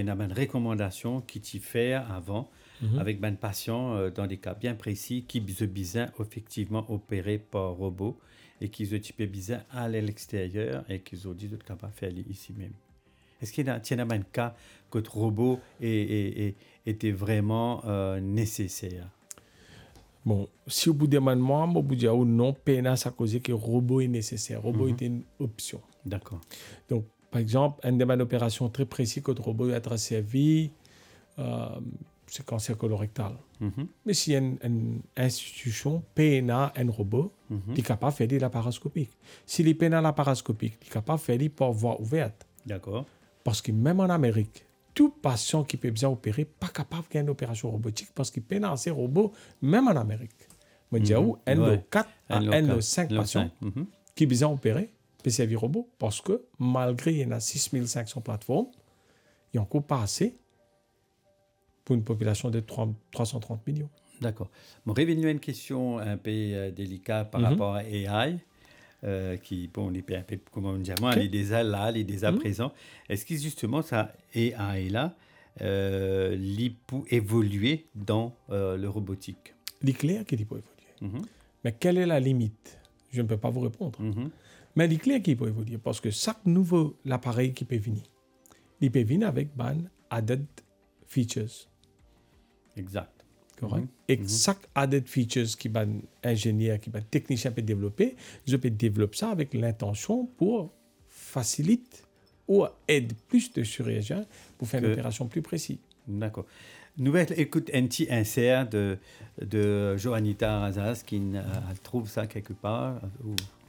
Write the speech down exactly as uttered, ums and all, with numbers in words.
a une recommandation qui t'y fait avant Mhm. avec un patient euh, dans des cas bien précis qui se besoin effectivement opéré par robot et qui se type besoin aller à l'extérieur et qu'ils ont dit de capable faire ici même. Est-ce qu'il y a, il y a un cas que le robot est, est- est- était vraiment euh, nécessaire? Bon, si au bout des moments, au bout de ou non, P N A, ça cause que le robot est nécessaire. Le robot Mhm. est une option. D'accord. Donc, par exemple, une des opérations très précises que le robot va être servi, euh, c'est cancer colorectal. Mhm. Mais s'il y a une, une institution, P N A, un robot, Mhm. qui est capable de faire de la parascopique. Si les P N A la parascopique, il est capable de faire des par voie ouverte. D'accord. Parce que même en Amérique, tout patient qui peut bien opérer, pas capable de faire une opération robotique parce qu'il peut lancer robot, même en Amérique. Moi, je dis, Mhm. N O quatre à Ouais. N O cinq N O patients cinq. Mhm. qui bien opérer, peut servir robot parce que malgré il y en a six mille cinq cents plateformes, il n'y a encore pas assez pour une population de trois cent trente millions. D'accord. Bon, revenons à une question un peu euh, délicate par Mhm. rapport à A I, euh, qui, bon, il est un peu, comme on dit, moi, Ok. il est déjà là, il est déjà Mhm. présent. Est-ce que justement, ça A I-là, euh, il peut évoluer dans euh, le robotique? Il est clair qu'il peut évoluer. Mhm. Mais quelle est la limite? Je ne peux pas vous répondre. Mhm. Mais il est clair qu'il peut évoluer parce que chaque nouveau appareil qui peut venir, il peut venir avec ban added features. Exact. Correct? Mhm. Et Mhm. chaque added features qui va ingénieur, qui va technicien peut développer, je peux développer ça avec l'intention pour faciliter ou aider plus de chirurgiens pour faire Que- une opération plus précise. D'accord. Nouvelle écoute un petit insert de, de Joanita Razas qui euh, trouve ça quelque part. Ou